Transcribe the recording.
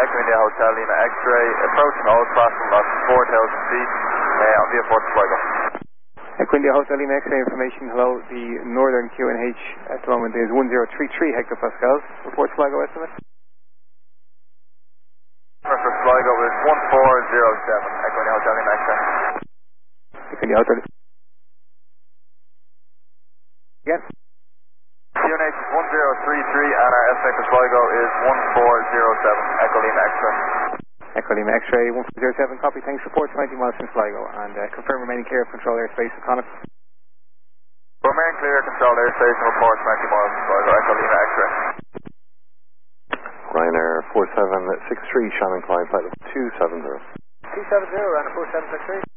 Echo India Hotel Lima X-ray, approaching all crossing lots 4,000 feet on the airport to Sligo. Echo India Hotel Lima X-ray information, hello, the northern QNH at the moment is 1033 hectopascals. Report Sligo estimate. For Sligo is 1407, Echo India Hotel Lima X-ray. Echo India Hotel. Again. QNH is 1033 and our estimate for Sligo is 1407, Echo Lima X-ray. Echo Lima X-ray 1407, copy, thanks, report 20 miles from Sligo and confirm remaining clear of control airspace at Connacht. Remain clear, control airspace and report 20 miles from Sligo, Echo Lima X-ray. Ryanair 4763, Shannon Klein, flight 270. 270, Ryanair 4763.